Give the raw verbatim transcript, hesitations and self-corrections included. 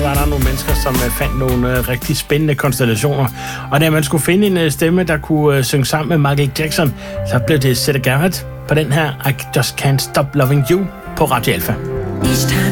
var der nogle mennesker, som uh, fandt nogle uh, rigtig spændende konstellationer. Og da man skulle finde en uh, stemme, der kunne uh, synge sammen med Michael Jackson, så blev det Syd Garrett på den her I Just Can't Stop Loving You på Radio Alpha.